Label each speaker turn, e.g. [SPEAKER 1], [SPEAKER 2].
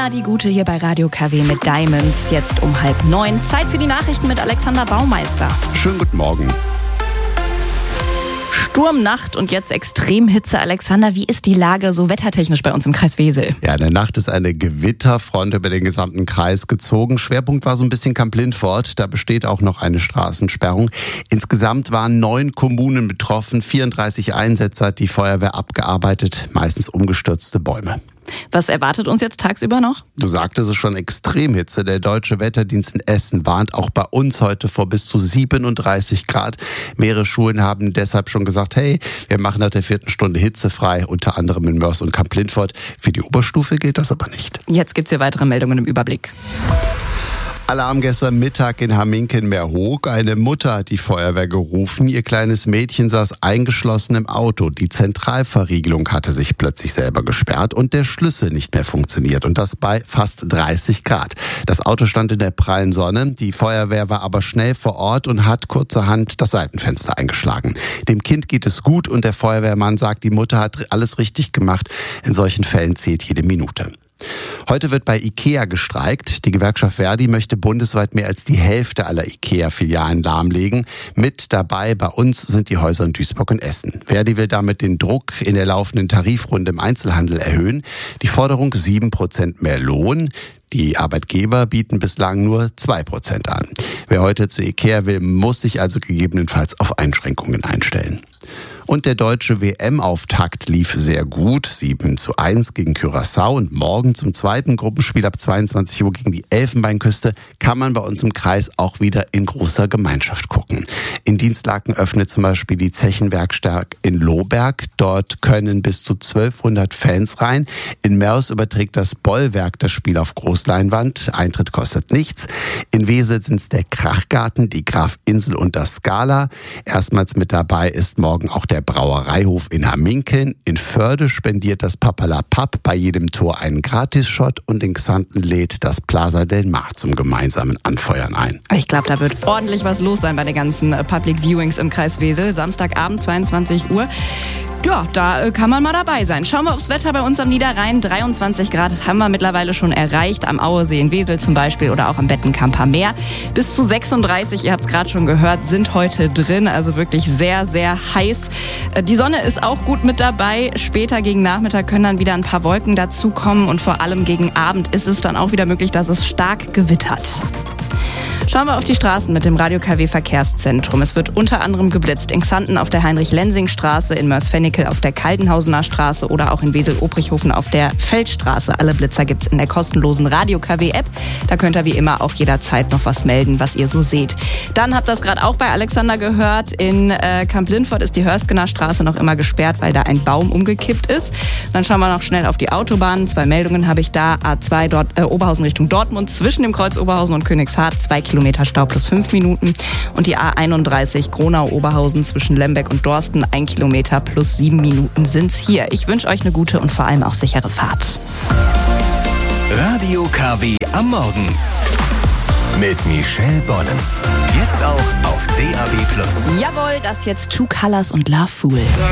[SPEAKER 1] Anna, die Gute hier bei Radio KW mit Diamonds. Jetzt um 8:30. Zeit für die Nachrichten mit Alexander Baumeister.
[SPEAKER 2] Schönen guten Morgen.
[SPEAKER 1] Sturmnacht und jetzt Extremhitze. Alexander, wie ist die Lage so wettertechnisch bei uns im Kreis Wesel?
[SPEAKER 2] Ja, in der Nacht ist eine Gewitterfront über den gesamten Kreis gezogen. Schwerpunkt war so ein bisschen Kamp-Lindfort. Da besteht auch noch eine Straßensperrung. Insgesamt waren 9 Kommunen betroffen. 34 Einsätze hat die Feuerwehr abgearbeitet. Meistens umgestürzte Bäume.
[SPEAKER 1] Was erwartet uns jetzt tagsüber noch?
[SPEAKER 2] Du sagtest es schon, Extremhitze. Der Deutsche Wetterdienst in Essen warnt auch bei uns heute vor bis zu 37 Grad. Mehrere Schulen haben deshalb schon gesagt, hey, wir machen nach der 4. Stunde hitzefrei, unter anderem in Moers und Kamp-Lindfort. Für die Oberstufe gilt das aber nicht.
[SPEAKER 1] Jetzt gibt's hier weitere Meldungen im Überblick.
[SPEAKER 2] Alarm gestern Mittag in Hamminkeln-Meerhoek. Eine Mutter hat die Feuerwehr gerufen. Ihr kleines Mädchen saß eingeschlossen im Auto. Die Zentralverriegelung hatte sich plötzlich selber gesperrt und der Schlüssel nicht mehr funktioniert. Und das bei fast 30 Grad. Das Auto stand in der prallen Sonne. Die Feuerwehr war aber schnell vor Ort und hat kurzerhand das Seitenfenster eingeschlagen. Dem Kind geht es gut und der Feuerwehrmann sagt, die Mutter hat alles richtig gemacht. In solchen Fällen zählt jede Minute. Heute wird bei IKEA gestreikt. Die Gewerkschaft Verdi möchte bundesweit mehr als die Hälfte aller IKEA-Filialen lahmlegen. Mit dabei bei uns sind die Häuser in Duisburg und Essen. Verdi will damit den Druck in der laufenden Tarifrunde im Einzelhandel erhöhen. Die Forderung 7% mehr Lohn. Die Arbeitgeber bieten bislang nur 2% an. Wer heute zu IKEA will, muss sich also gegebenenfalls auf Einschränkungen einstellen. Und der deutsche WM-Auftakt lief sehr gut. 7:1 gegen Curaçao und morgen zum zweiten Gruppenspiel ab 22 Uhr gegen die Elfenbeinküste kann man bei uns im Kreis auch wieder in großer Gemeinschaft gucken. In Dienstlaken öffnet zum Beispiel die Zechenwerkstatt in Lohberg. Dort können bis zu 1200 Fans rein. In Moers überträgt das Bollwerk das Spiel auf Großleinwand. Eintritt kostet nichts. In Wesel sind es der Krachgarten, die Grafinsel und das Scala. Erstmals mit dabei ist morgen auch der Brauereihof in Hamminkeln. In Förde spendiert das Papalapap bei jedem Tor einen Gratis-Shot und in Xanten lädt das Plaza del Mar zum gemeinsamen Anfeuern ein.
[SPEAKER 1] Ich glaube, da wird ordentlich was los sein bei den ganzen Public Viewings im Kreis Wesel. Samstagabend, 22 Uhr. Ja, da kann man mal dabei sein. Schauen wir aufs Wetter bei uns am Niederrhein. 23 Grad haben wir mittlerweile schon erreicht. Am Auesee in Wesel zum Beispiel oder auch am Bettenkamper Meer. Bis zu 36, ihr habt es gerade schon gehört, sind heute drin. Also wirklich sehr, sehr heiß. Die Sonne ist auch gut mit dabei. Später gegen Nachmittag können dann wieder ein paar Wolken dazukommen. Und vor allem gegen Abend ist es dann auch wieder möglich, dass es stark gewittert. Schauen wir auf die Straßen mit dem Radio KW Verkehrszentrum. Es wird unter anderem geblitzt in Xanten auf der Heinrich-Lensing-Straße, in Moers-Fennikel auf der Kaldenhausener Straße oder auch in Wesel-Obrichhofen auf der Feldstraße. Alle Blitzer gibt's in der kostenlosen Radio KW-App. Da könnt ihr wie immer auch jederzeit noch was melden, was ihr so seht. Dann habt ihr das gerade auch bei Alexander gehört. In Kamp-Lindfort ist die Hörskener Straße noch immer gesperrt, weil da ein Baum umgekippt ist. Dann schauen wir noch schnell auf die Autobahnen. 2 Meldungen habe ich da. A2 dort, Oberhausen Richtung Dortmund zwischen dem Kreuz Oberhausen und Königshardt 2 Kilometer Stau plus 5 Minuten. Und die A31 Gronau-Oberhausen zwischen Lembeck und Dorsten 1 Kilometer plus 7 Minuten sind's hier. Ich wünsche euch eine gute und vor allem auch sichere Fahrt.
[SPEAKER 3] Radio KW am Morgen mit Michelle Bonnen. Jetzt auch auf DAB+.
[SPEAKER 1] Jawohl, das jetzt Two Colors und Love Fool.